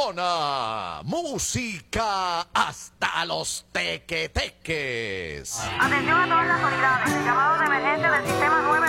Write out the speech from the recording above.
zona. Música hasta los tequeteques. Atención a todas las unidades. Llamado de emergencia del sistema 9.